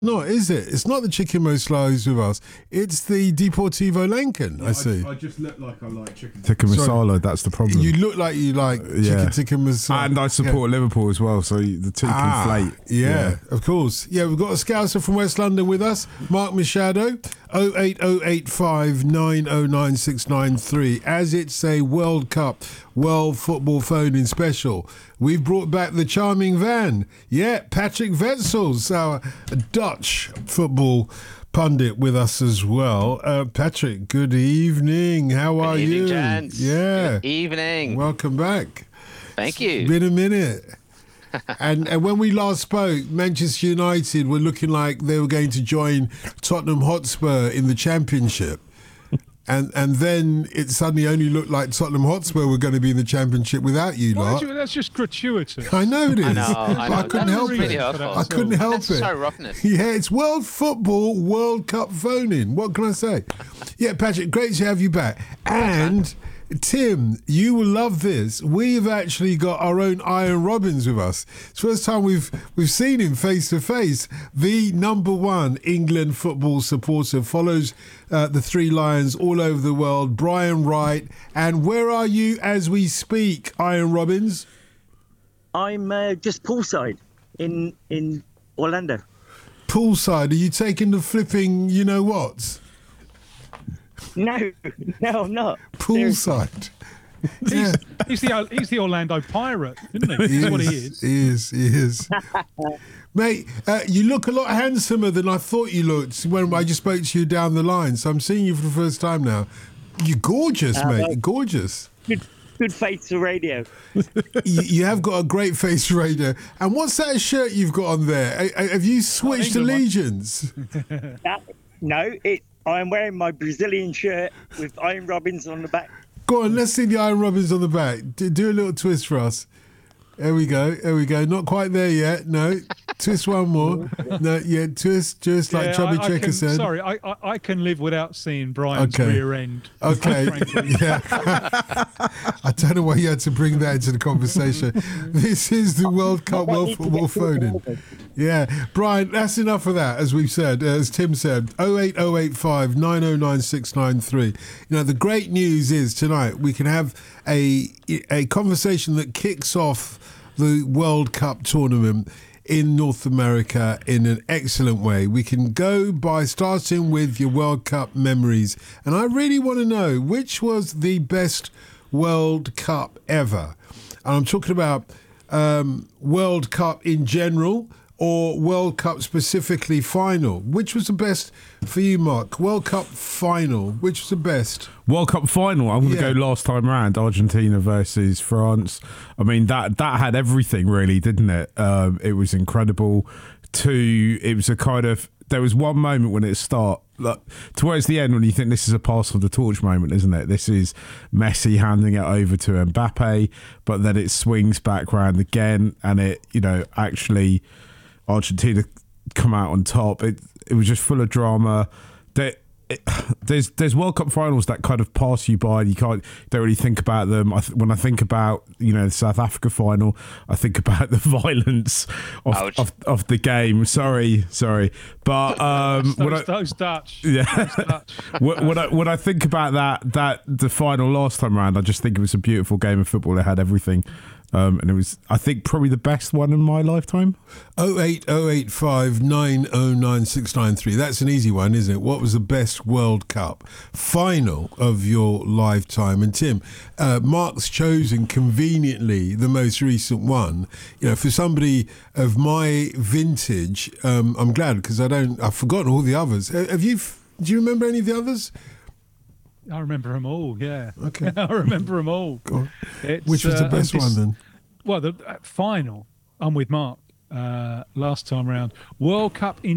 No, is it? It's not the Chicken Masala who's with us. It's the Deportivo Lincoln, I see. I just look like I like chicken Tikka masala, that's the problem. You look like you like chicken tikka masala. And I support Liverpool as well, so the two conflate. Yeah, of course. Yeah, we've got a Scouser from West London with us, Mark Machado, 08085 909 693. As it's a World Cup World Football Phone-In special, we've brought back the charming Van. Yeah, Patrick Wessels, our Dutch football pundit, with us as well. Patrick, good evening. How are you? Good evening, gents. Yeah. Good evening. Welcome back. Thank you. It's been a minute. and when we last spoke, Manchester United were looking like they were going to join Tottenham Hotspur in the Championship. And then it suddenly only looked like Tottenham Hotspur were going to be in the Championship without you lot. That's just gratuitous. I know it is. I know. I couldn't help it. I couldn't help it. So roughness. Yeah, it's World Football World Cup phone-in. What can I say? Yeah, Patrick, great to have you back. And Tim, you will love this. We've actually got our own Ian Robbins with us. It's the first time we've seen him face to face. The number one England football supporter, follows the Three Lions all over the world. Brian Wright. And where are you as we speak, Ian Robbins? I'm just poolside in Orlando. Poolside? Are you taking the flipping you-know-what? No, I'm not. Poolside. Yeah. He's the Orlando Pirate, isn't he? That's what he is. He is. Mate, you look a lot handsomer than I thought you looked when I just spoke to you down the line. So I'm seeing you for the first time now. You're gorgeous, mate. You're gorgeous. Good face for radio. You have got a great face for radio. And what's that shirt you've got on there? Have you switched allegiance? No, I'm wearing my Brazilian shirt with Ian Robbins on the back. Go on, let's see the Ian Robbins on the back. Do a little twist for us. There we go. Not quite there yet. No. Twist one more. No, yeah, twist just like Chubby Checker said. Sorry, I can live without seeing Brian's rear end. Okay. Yeah. I don't know why you had to bring that into the conversation. This is the World Cup World Football phone-in. Yeah. Brian, that's enough of that, as we've said, as Tim said. 08085 909 693. You know, the great news is tonight we can have a conversation that kicks off the World Cup tournament in North America in an excellent way. We can go by starting with your World Cup memories. And I really want to know, which was the best World Cup ever? And I'm talking about World Cup in general, or World Cup specifically final. Which was the best for you, Mark? World Cup final, which was the best? World Cup final, I'm going to go last time round, Argentina versus France. I mean, that had everything really, didn't it? It was incredible. It was a kind of, there was one moment when it started, towards the end, when you think this is a pass of the torch moment, isn't it? This is Messi handing it over to Mbappe, but then it swings back round again, and it, actually Argentina come out on top. It was just full of drama. There's World Cup finals that kind of pass you by, and you don't really think about them. When I think about the South Africa final, I think about the violence of the game. Sorry, but those Dutch. Yeah. Those Dutch. when I think about that the final last time around, I just think it was a beautiful game of football. It had everything. And it was, I think, probably the best one in my lifetime. 08085 909 693. That's an easy one, isn't it? What was the best World Cup final of your lifetime? And Tim, Mark's chosen conveniently the most recent one. For somebody of my vintage, I'm glad, because I've forgotten all the others. Do you remember any of the others? I remember them all, yeah. Okay. I remember them all. Which was the best one then? Well, the final, I'm with Mark, last time round. World Cup in